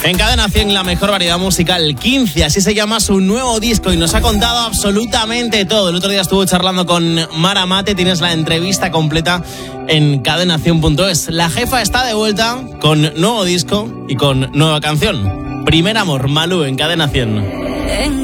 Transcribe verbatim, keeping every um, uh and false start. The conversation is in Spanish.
En Cadena cien, la mejor variedad musical, quince, así se llama su nuevo disco y nos ha contado absolutamente todo. El otro día estuvo charlando con Mara Mate, tienes la entrevista completa en cadena cien punto es. La jefa está de vuelta con nuevo disco y con nueva canción. Primer amor, Malú, en Cadena cien.